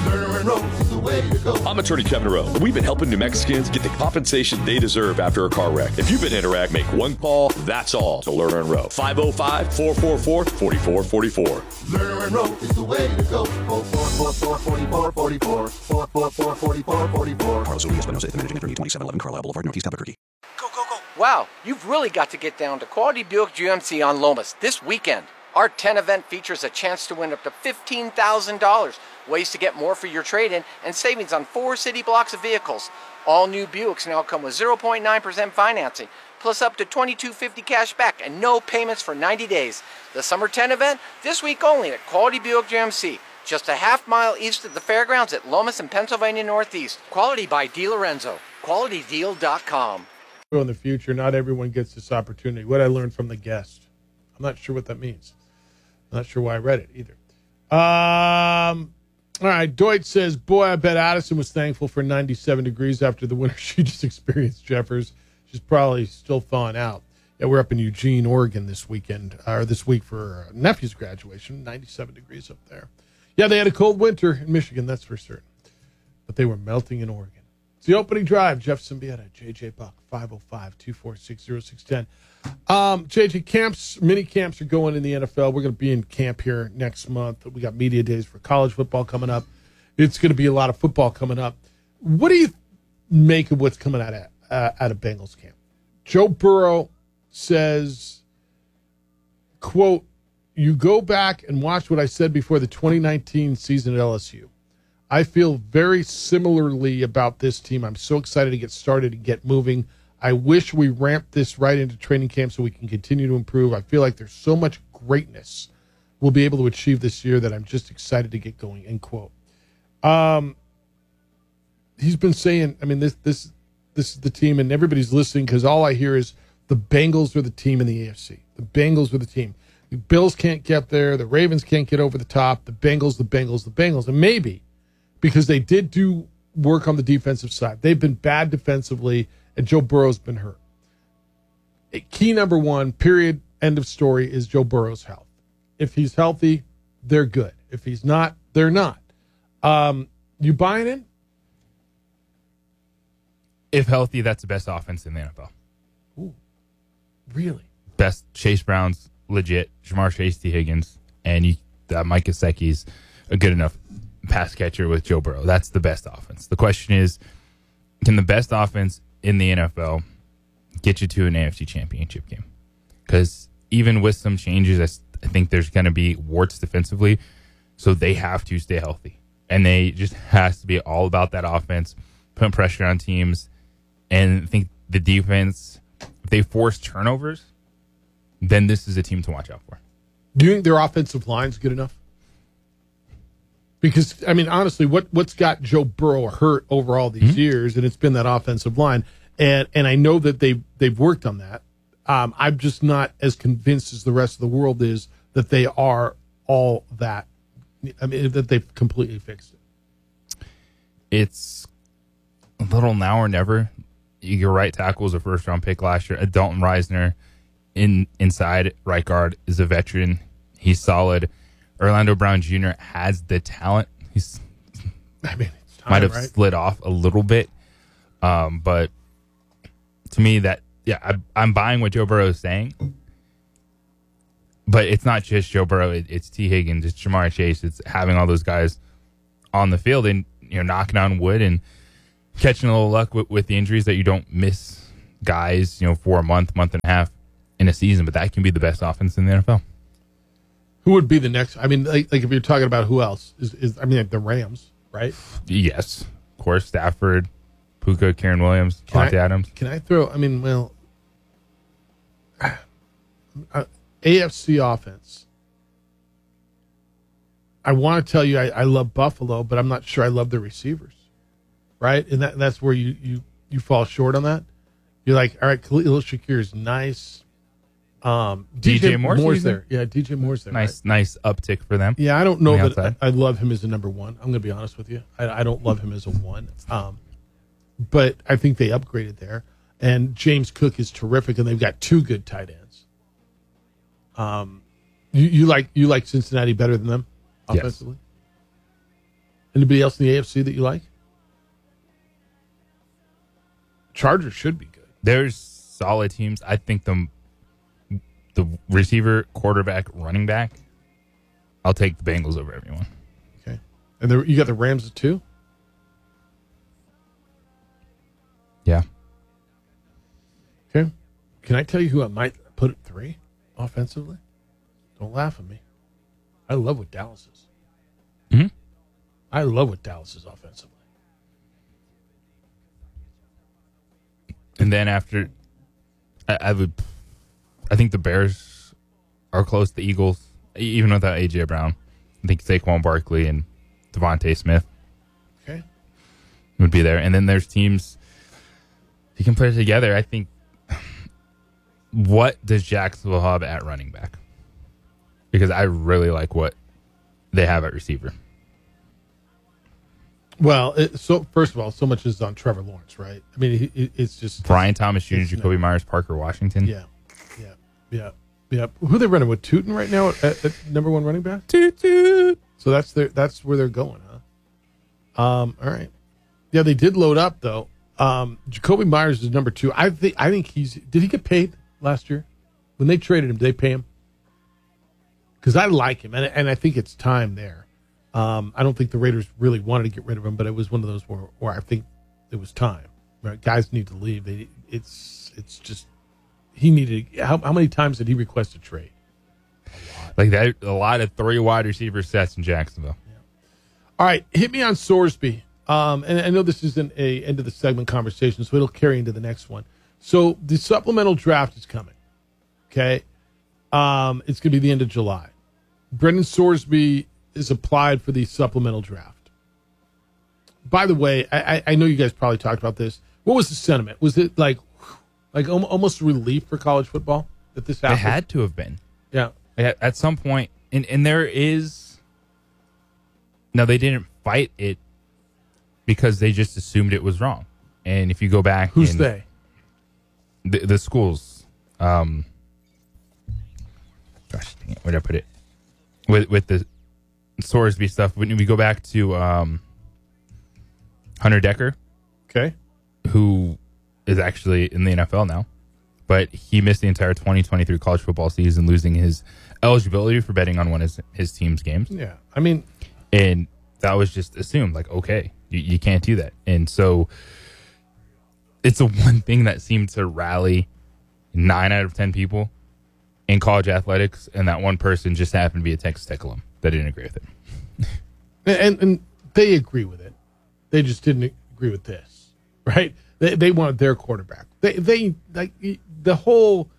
Speaker 14: I'm attorney Kevin Rowe, and we've been helping New Mexicans get the compensation they deserve after a car wreck. If you've been in a wreck, make one call, that's all, to Lerner and Rowe. 505-444-4444.
Speaker 15: Lerner and Rowe is the way to go. 444-4444. 444-4444.
Speaker 18: Carlos Urias Espinosa, the managing attorney, 2711 Carlisle Boulevard, Northeast Albuquerque.
Speaker 1: Wow, you've really got to get down to Quality Buick GMC on Lomas this weekend. Our 10 event features a chance to win up to $15,000, ways to get more for your trade-in, and savings on 4 city blocks of vehicles. All new Buicks now come with 0.9% financing, plus up to $2,250 cash back and no payments for 90 days. The Summer 10 event, this week only at Quality Buick GMC, just a half-mile east of the fairgrounds at Lomas and Pennsylvania Northeast. Quality by DeLorenzo. QualityDeal.com.
Speaker 12: In the future, not everyone gets this opportunity. What I learned from the guest. I'm not sure what that means. I'm not sure why I read it either. All right, Deutsch says, boy, I bet Addison was thankful for 97 degrees after the winter she just experienced, Jeffers. She's probably still thawing out. Yeah, we're up in Eugene, Oregon this weekend, or this week for nephew's graduation. 97 degrees up there. Yeah, they had a cold winter in Michigan, that's for certain. But they were melting in Oregon. It's the opening drive. Jeff Symbieta, JJ Buck, 505-246-0610. JJ, camps, mini camps are going in the NFL. We're going to be in camp here next month. We got media days for college football coming up. It's going to be a lot of football coming up. What do you make of what's coming out of Bengals camp? Joe Burrow says, quote, you go back and watch what I said before the 2019 season at LSU. I feel very similarly about this team. I'm so excited to get started and get moving. I wish we ramped this right into training camp so we can continue to improve. I feel like there's so much greatness we'll be able to achieve this year that I'm just excited to get going, end quote. He's been saying, I mean, this is the team, and everybody's listening because all I hear is the Bengals are the team in the AFC. The Bengals are the team. The Bills can't get there. The Ravens can't get over the top. The Bengals. And maybe because they did do work on the defensive side. They've been bad defensively, and Joe Burrow's been hurt. Key number one, period, end of story, is Joe Burrow's health. If he's healthy, they're good. If he's not, they're not. You buying in?
Speaker 13: If healthy, that's the best offense in the NFL.
Speaker 12: Ooh, really?
Speaker 13: Best. Chase Brown's legit. Jamar Chase, T. Higgins, and Mike Gesicki's a good enough pass catcher with Joe Burrow. That's the best offense. The question is, can the best offense in the NFL get you to an AFC championship game? Because even with some changes, I think there's going to be warts defensively, so they have to stay healthy. And they just has to be all about that offense, putting pressure on teams. And I think the defense, if they force turnovers, then this is a team to watch out for.
Speaker 12: Do you think their offensive line's good enough? Because, I mean, honestly, what's got Joe Burrow hurt over all these years, and it's been that offensive line. And I know that they've worked on that. I'm just not as convinced as the rest of the world is that they are all that. I mean, that they've completely fixed it.
Speaker 13: It's a little now or never. Your right tackle was a first-round pick last year. Dalton Reisner inside right guard is a veteran. He's solid. Orlando Brown Jr. has the talent. Might have slid off a little bit. But to me, I'm buying what Joe Burrow is saying. But it's not just Joe Burrow. It's T. Higgins. It's Jamar Chase. It's having all those guys on the field and knocking on wood and catching a little luck with the injuries that you don't miss guys for a month and a half in a season. But that can be the best offense in the NFL.
Speaker 12: Who would be the next? I mean, like if you're talking about who else like the Rams, right? Yes,
Speaker 13: of course. Stafford, Puka, Karen Williams, Monte Adams.
Speaker 12: Can I throw? AFC offense. I want to tell you I love Buffalo, but I'm not sure I love the receivers, right? And that's where you fall short on that. You're like, all right, Khalil Shakir is nice.
Speaker 13: DJ Moore's
Speaker 12: there. Yeah, DJ Moore's there.
Speaker 13: Nice uptick for them.
Speaker 12: Yeah, I don't know that I love him as a number one. I'm going to be honest with you. I don't love him as a one. But I think they upgraded there. And James Cook is terrific, and they've got two good tight ends. You like Cincinnati better than them offensively? Yes. Anybody else in the AFC that you like? Chargers should be good.
Speaker 13: There's solid teams. I think the receiver, quarterback, running back, I'll take the Bengals over everyone.
Speaker 12: Okay. And you got the Rams at 2?
Speaker 13: Yeah.
Speaker 12: Okay. Can I tell you who I might put at 3 offensively? Don't laugh at me. I love what Dallas is.
Speaker 13: Mm-hmm.
Speaker 12: I love what Dallas is offensively.
Speaker 13: And then after, I think the Bears are close to the Eagles, even without A.J. Brown. I think Saquon Barkley and Devontae Smith would be there. And then there's teams, if you can put it together, I think, what does Jacksonville have at running back? Because I really like what they have at receiver.
Speaker 12: Well, so first of all, so much is on Trevor Lawrence, right? I mean, it's just
Speaker 13: Brian Thomas Jr., Jacoby Myers, Parker Washington.
Speaker 12: Yeah. Who are they running with? Tootin right now at number 1 running back?
Speaker 13: Toot.
Speaker 12: So that's where they're going, huh? All right. Yeah, they did load up though. Jacoby Myers is number 2. I think did he get paid last year? When they traded him, did they pay him? Because I like him, and I think it's time there. I don't think the Raiders really wanted to get rid of him, but it was one of those where I think it was time. Right? Guys need to leave. It's just he needed. How many times did he request a trade?
Speaker 13: Like that, a lot of 3 wide receiver sets in Jacksonville.
Speaker 12: Yeah. All right, hit me on Sorsby. And I know this isn't a end of the segment conversation, so it'll carry into the next one. So the supplemental draft is coming. Okay, it's going to be the end of July. Brendan Sorsby is applied for the supplemental draft. By the way, I know you guys probably talked about this. What was the sentiment? Was it like almost relief for college football that this happened?
Speaker 13: It had to have been.
Speaker 12: Yeah.
Speaker 13: At some point, and there is. Now, they didn't fight it because they just assumed it was wrong. And if you go back,
Speaker 12: who's they?
Speaker 13: The schools. Gosh, dang it, where'd I put it? With the Sorsby stuff, when we go back to Hunter Decker,
Speaker 12: okay,
Speaker 13: who is actually in the NFL now, but he missed the entire 2023 college football season, losing his eligibility for betting on one of his team's games.
Speaker 12: Yeah, I mean,
Speaker 13: and that was just assumed, like, okay, you can't do that. And so it's the one thing that seemed to rally 9 out of 10 people in college athletics, and that one person just happened to be a Texas Tech alum that didn't agree with
Speaker 12: it. And they agree with it. They just didn't agree with this, right? They wanted their quarterback. They like the whole.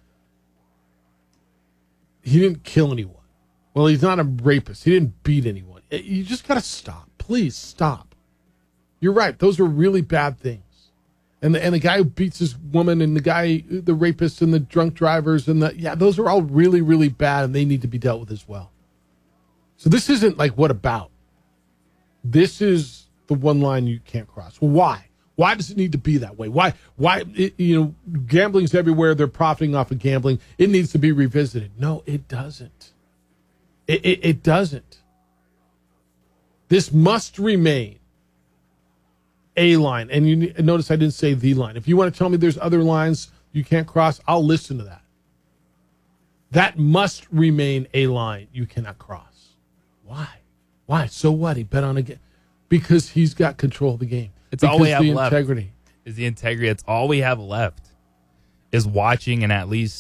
Speaker 12: He didn't kill anyone. Well, he's not a rapist. He didn't beat anyone. You just got to stop. Please stop. You're right. Those are really bad things. And the guy who beats his woman, and the rapist, and the drunk drivers, and those are all really, really bad, and they need to be dealt with as well. So this isn't like what about. This is the one line you can't cross. Well, why? Why does it need to be that way? Why gambling's everywhere. They're profiting off of gambling. It needs to be revisited. No, it doesn't. It doesn't. This must remain a line. And you notice I didn't say the line. If you want to tell me there's other lines you can't cross, I'll listen to that. That must remain a line you cannot cross. Why? So what? He bet on a game. Because he's got control of the game.
Speaker 13: It's all we have
Speaker 12: the
Speaker 13: left.
Speaker 12: Integrity.
Speaker 13: Is the integrity. It's all we have left is watching and at least